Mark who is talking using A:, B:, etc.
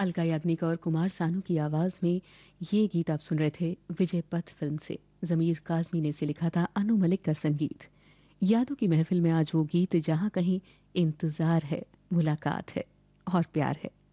A: अलका याग्निक और कुमार सानू की आवाज में ये गीत आप सुन रहे थे विजय पथ फिल्म से। जमीर काज़मी ने इसे लिखा था, अनु मलिक का संगीत। यादों की महफिल में आज वो गीत जहां कहीं इंतजार है, मुलाकात है और प्यार है।